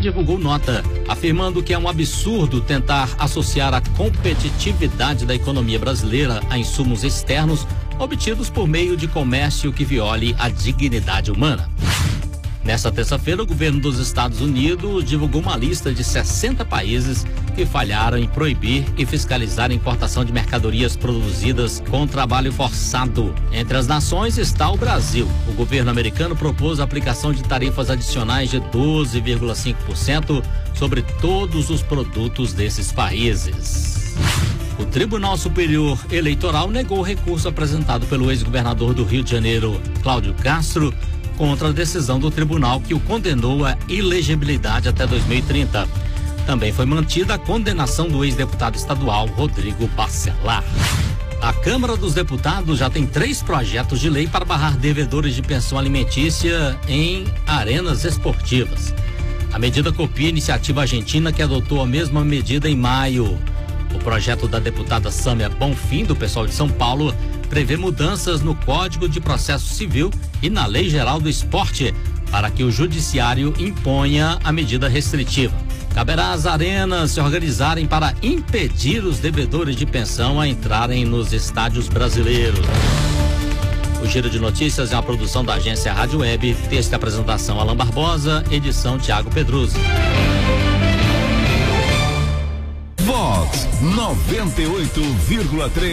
divulgou nota afirmando que é um absurdo tentar associar a competitividade da economia brasileira a insumos externos obtidos por meio de comércio que viole a dignidade humana. Nesta terça-feira, o governo dos Estados Unidos divulgou uma lista de 60 países que falharam em proibir e fiscalizar a importação de mercadorias produzidas com trabalho forçado. Entre as nações está o Brasil. O governo americano propôs a aplicação de tarifas adicionais de 12,5% sobre todos os produtos desses países. O Tribunal Superior Eleitoral negou o recurso apresentado pelo ex-governador do Rio de Janeiro, Cláudio Castro, contra a decisão do tribunal que o condenou à ilegibilidade até 2030. Também foi mantida a condenação do ex-deputado estadual Rodrigo Bacelar. A Câmara dos Deputados já tem 3 projetos de lei para barrar devedores de pensão alimentícia em arenas esportivas. A medida copia a iniciativa argentina que adotou a mesma medida em maio. O projeto da deputada Sâmia Bonfim, do PSOL de São Paulo, prevê mudanças no Código de Processo Civil e na Lei Geral do Esporte para que o judiciário imponha a medida restritiva. Caberá às arenas se organizarem para impedir os devedores de pensão a entrarem nos estádios brasileiros. O Giro de Notícias é uma produção da agência Rádio Web, texto e apresentação Alan Barbosa, edição Tiago Pedruzzi. Vox 98,3.